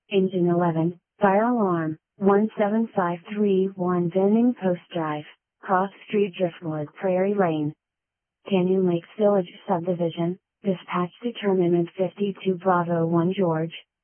Engine 11, fire alarm, 17531 Vending Post Drive, Cross Street Driftwood Prairie Lane. Canyon Lakes Village Subdivision, dispatch determinant 52 Bravo 1 George,